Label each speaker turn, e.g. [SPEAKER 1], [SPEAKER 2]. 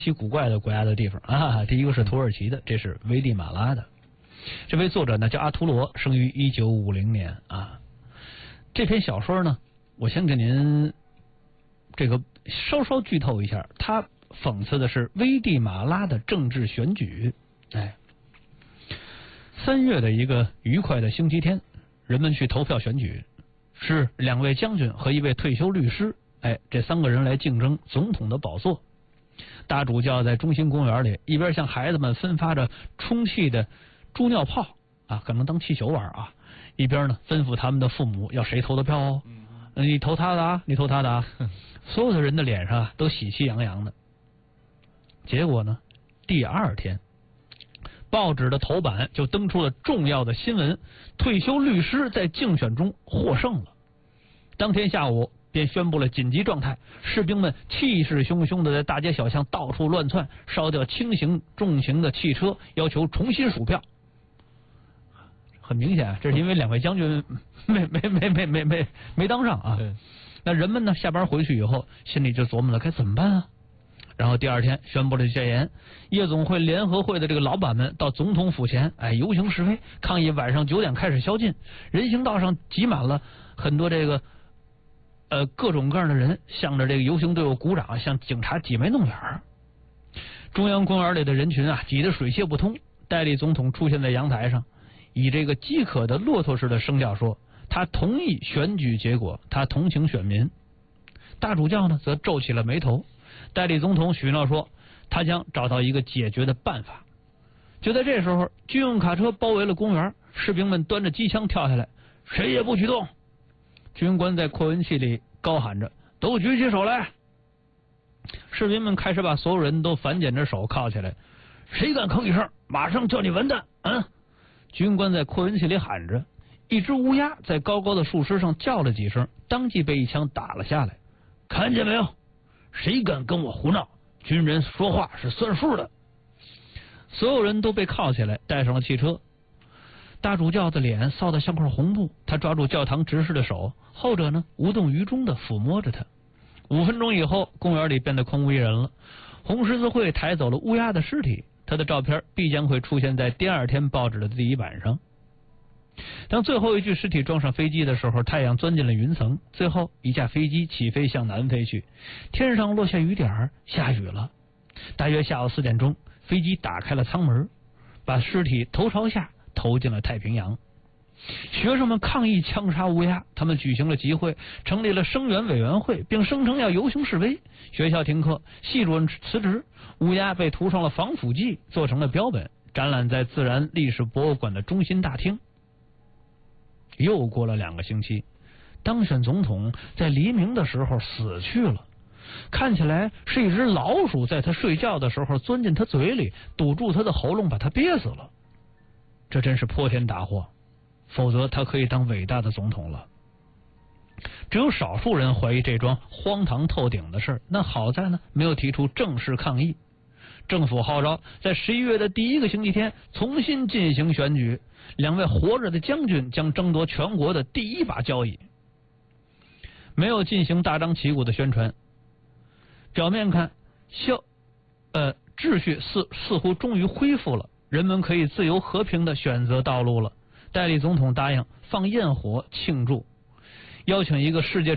[SPEAKER 1] 奇古怪的国家的地方啊。第一个是土耳其的，这是危地马拉的。这位作者呢叫阿图罗，生于1950年啊。这篇小说呢，我先给您这个稍稍剧透一下，他讽刺的是危地马拉的政治选举。3月的一个愉快的星期天，人们去投票选举，是2位将军和1位退休律师，这3个人来竞争总统的宝座。大主教在中心公园里，一边向孩子们分发着充气的猪尿泡啊，可能当气球玩啊，一边呢吩咐他们的父母要谁投的票哦，你投他的啊，你投他的啊。所有的人的脸上都喜气洋洋的。结果呢，第2天，报纸的头版就登出了重要的新闻：退休律师在竞选中获胜了。当天下午便宣布了紧急状态，士兵们气势汹汹的在大街小巷到处乱窜，烧掉轻型重型的汽车，要求重新数票。很明显，这是因为2位将军没当上啊。那人们呢，下班回去以后，心里就琢磨了该怎么办啊。然后第2天宣布了戒严，夜总会联合会的这个老板们到总统府前，游行示威，抗议晚上9点开始宵禁。人行道上挤满了很多这个各种各样的人，向着这个游行队伍鼓掌，向警察挤眉弄眼。中央公园里的人群啊，挤得水泄不通。代理总统出现在阳台上，以这个饥渴的骆驼式的声调说，他同意选举结果，他同情选民。大主教呢，则皱起了眉头。代理总统许诺说，他将找到一个解决的办法。就在这时候，军用卡车包围了公园，士兵们端着机枪跳下来，谁也不许动。军官在扩音器里高喊着，都举起手来。士兵们开始把所有人都反剪着手铐起来，谁敢吭一声，马上叫你完蛋啊！军官在扩音器里喊着，一只乌鸦在高高的树枝上叫了几声，当即被一枪打了下来。看见没有？谁敢跟我胡闹？军人说话是算数的。所有人都被铐起来，带上了汽车。大主教的脸臊得像块红布，他抓住教堂执事的手，后者呢无动于衷地抚摸着他。5分钟以后，公园里变得空无一人了。红十字会抬走了乌鸦的尸体，他的照片必将会出现在第2天报纸的第1版上。当最后一具尸体装上飞机的时候，太阳钻进了云层，最后一架飞机起飞向南飞去，天上落下雨点，下雨了。大约下午4点钟，飞机打开了舱门，把尸体头朝下投进了太平洋。学生们抗议枪杀乌鸦，他们举行了集会，成立了声援委员会，并声称要游行示威。学校停课，系主任辞职，乌鸦被涂上了防腐剂，做成了标本，展览在自然历史博物馆的中心大厅。又过了2个星期，当选总统在黎明的时候死去了，看起来是一只老鼠在他睡觉的时候钻进他嘴里，堵住他的喉咙，把他憋死了。这真是泼天大祸，否则他可以当伟大的总统了。只有少数人怀疑这桩荒唐透顶的事，那好在呢，没有提出正式抗议。政府号召在11月的第1个星期天重新进行选举，2位活着的将军将争夺全国的第1把交椅。没有进行大张旗鼓的宣传，表面看秩序似乎终于恢复了，人们可以自由和平的选择道路了。代理总统答应放焰火庆祝，邀请一个世界